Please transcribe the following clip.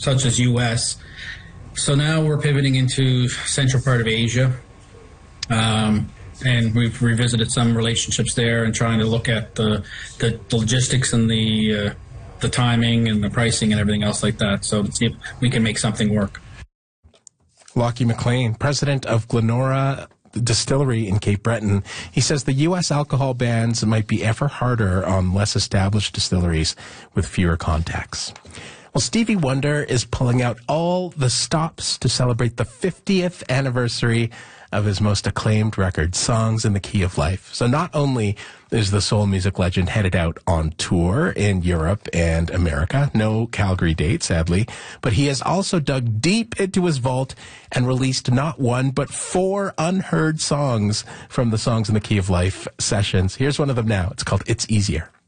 such as U.S. So now we're pivoting into central part of Asia. And we've revisited some relationships there and trying to look at the logistics and the timing and the pricing and everything else like that. So to see if we can make something work. Lockie McLean, president of Glenora Distillery in Cape Breton. He says the U.S. alcohol bans might be ever harder on less established distilleries with fewer contacts. Well, Stevie Wonder is pulling out all the stops to celebrate the 50th anniversary of his most acclaimed record, Songs in the Key of Life. So not only is the soul music legend headed out on tour in Europe and America, no Calgary date, sadly, but he has also dug deep into his vault and released not one, but 4 unheard songs from the Songs in the Key of Life sessions. Here's one of them now. It's called It's Easier.